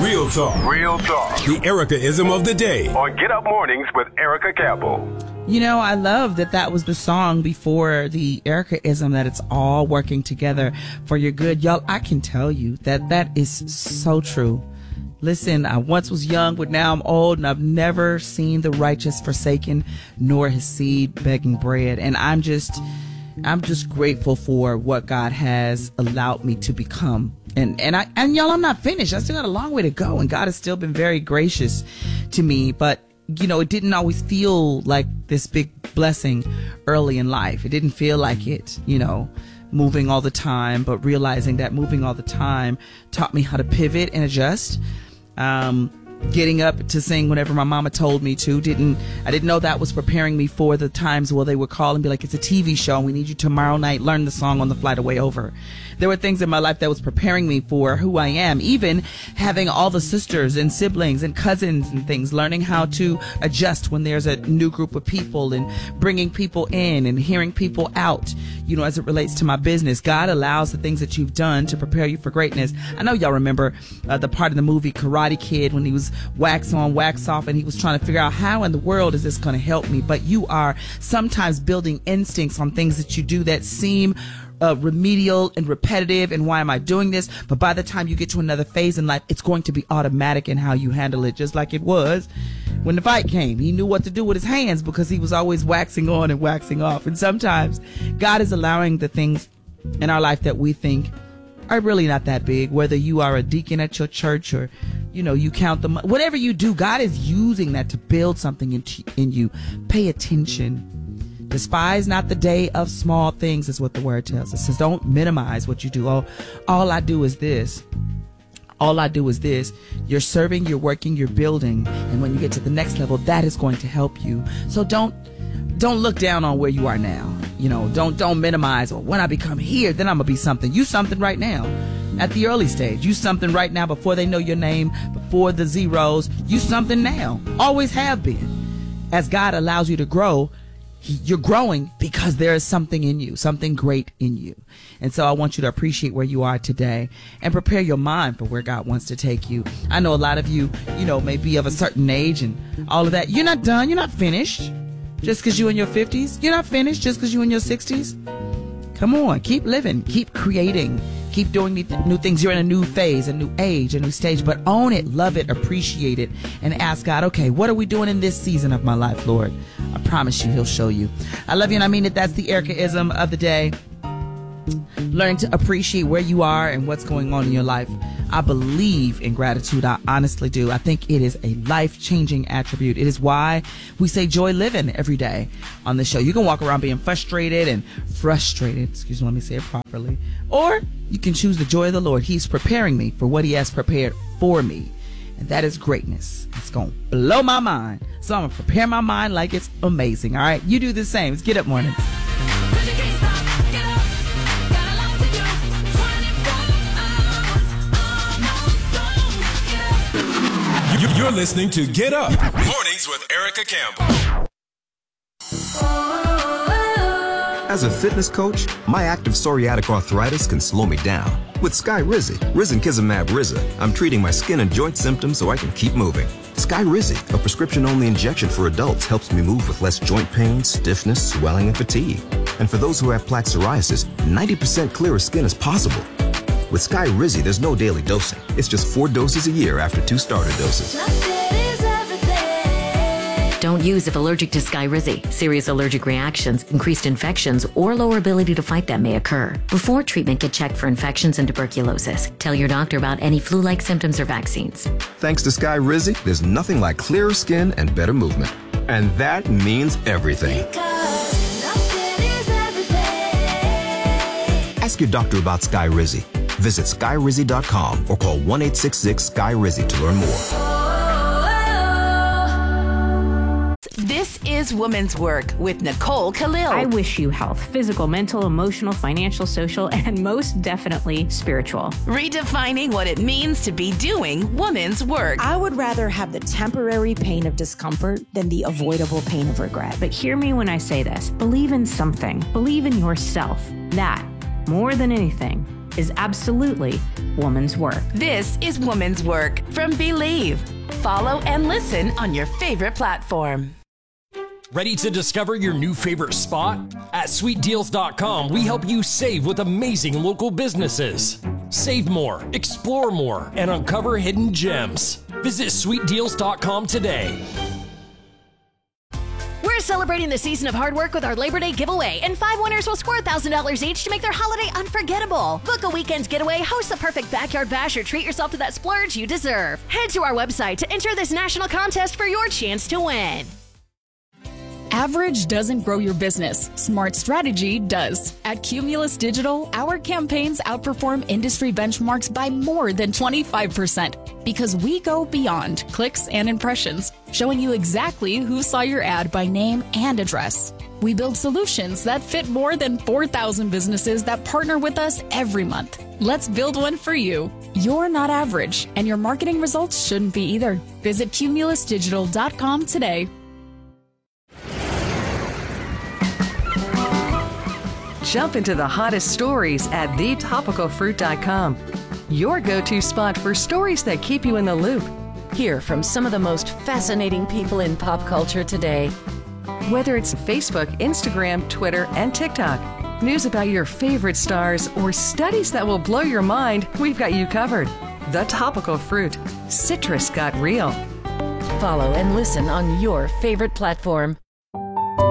Real talk. Real talk. The Erica-ism of the day. On Get Up Mornings with Erica Campbell. You know, I love that was the song before the Erica-ism, that it's all working together for your good. Y'all, I can tell you that is so true. Listen, I once was young, but now I'm old, and I've never seen the righteous forsaken, nor his seed begging bread. And I'm just grateful for what God has allowed me to become. And y'all, I'm not finished. I still got a long way to go, and God has still been very gracious to me. But, you know, it didn't always feel like this big blessing early in life. It didn't feel like it, you know, moving all the time, but realizing that moving all the time taught me how to pivot and adjust. Getting up to sing whenever my mama told me to. I didn't know that was preparing me for the times where they would call and be like, it's a TV show, we need you tomorrow night, learn the song on the flight away over. There were things in my life that was preparing me for who I am, even having all the sisters and siblings and cousins and things, learning how to adjust when there's a new group of people and bringing people in and hearing people out, you know, as it relates to my business. God allows the things that you've done to prepare you for greatness. I know y'all remember the part of the movie Karate Kid when he was wax on, wax off, and he was trying to figure out how in the world is this going to help me. But you are sometimes building instincts on things that you do that seem remedial and repetitive, and why am I doing this? But by the time you get to another phase in life, it's going to be automatic in how you handle it, just like it was when the fight came. He knew what to do with his hands because he was always waxing on and waxing off. And sometimes God is allowing the things in our life that we think are really not that big, whether you are a deacon at your church or, you know, you count the money. Whatever you do, God is using that to build something in you. Pay attention. Despise not the day of small things is what the word tells us. It says don't minimize what you do. All I do is this. All I do is this. You're serving, you're working, you're building. And when you get to the next level, that is going to help you. So don't look down on where you are now. You know, don't minimize, or when I become here, then I'm going to be something. You something right now at the early stage. You something right now before they know your name, before the zeros. You something now. Always have been. As God allows you to grow, you're growing because there is something in you, something great in you. And so I want you to appreciate where you are today and prepare your mind for where God wants to take you. I know a lot of you, you know, may be of a certain age and all of that. You're not done. You're not finished. Just because you're in your 50s, you're not finished. Just because you're in your 60s. Come on, keep living, keep creating, keep doing new things. You're in a new phase, a new age, a new stage, but own it, love it, appreciate it, and ask God, okay, what are we doing in this season of my life, Lord? I promise you, he'll show you. I love you, and I mean it. That's the Erica-ism of the day. Learning to appreciate where you are and what's going on in your life. I believe in gratitude. I honestly do. I think it is a life-changing attribute. It is why we say joy living every day on this show. You can walk around being frustrated. Excuse me, let me say it properly. Or you can choose the joy of the Lord. He's preparing me for what he has prepared for me. And that is greatness. It's going to blow my mind. So I'm going to prepare my mind like it's amazing. All right? You do the same. It's Get Up Mornings. You're listening to Get Up Mornings with Erica Campbell. As a fitness coach, my active psoriatic arthritis can slow me down. With Skyrizi, Risankizumab Riza, I'm treating my skin and joint symptoms so I can keep moving. Skyrizi, a prescription-only injection for adults, helps me move with less joint pain, stiffness, swelling, and fatigue. And for those who have plaque psoriasis, 90% clearer skin is possible. With Skyrizi, there's no daily dosing. It's just 4 doses a year after 2 starter doses. Don't use if allergic to Skyrizi. Serious allergic reactions, increased infections, or lower ability to fight them may occur. Before treatment, get checked for infections and tuberculosis. Tell your doctor about any flu-like symptoms or vaccines. Thanks to Skyrizi, there's nothing like clearer skin and better movement. And that means everything. Ask your doctor about Skyrizi. Visit Skyrizi.com or call 1-866-SKY-RIZZI to learn more. This is Women's Work with Nicole Khalil. I wish you health, physical, mental, emotional, financial, social, and most definitely spiritual. Redefining what it means to be doing women's work. I would rather have the temporary pain of discomfort than the avoidable pain of regret. But hear me when I say this. Believe in something. Believe in yourself. That, more than anything, is absolutely Woman's Work. This is Woman's Work from Believe. Follow and listen on your favorite platform. Ready to discover your new favorite spot? At sweetdeals.com, we help you save with amazing local businesses. Save more, explore more, and uncover hidden gems. Visit sweetdeals.com today. We're celebrating the season of hard work with our Labor Day giveaway, and 5 winners will score $1,000 each to make their holiday unforgettable. Book a weekend's getaway, host the perfect backyard bash, or treat yourself to that splurge you deserve. Head to our website to enter this national contest for your chance to win. Average doesn't grow your business. Smart strategy does. At Cumulus Digital, our campaigns outperform industry benchmarks by more than 25% because we go beyond clicks and impressions, showing you exactly who saw your ad by name and address. We build solutions that fit more than 4,000 businesses that partner with us every month. Let's build one for you. You're not average, and your marketing results shouldn't be either. Visit cumulusdigital.com today. Jump into the hottest stories at thetopicalfruit.com. Your go-to spot for stories that keep you in the loop. Hear from some of the most fascinating people in pop culture today. Whether it's Facebook, Instagram, Twitter, and TikTok, news about your favorite stars, or studies that will blow your mind, we've got you covered. The Topical Fruit. Citrus got real. Follow and listen on your favorite platform.